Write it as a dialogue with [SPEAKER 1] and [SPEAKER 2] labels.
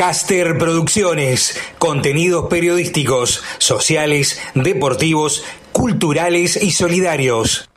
[SPEAKER 1] Caster Producciones, contenidos periodísticos, sociales, deportivos, culturales y solidarios.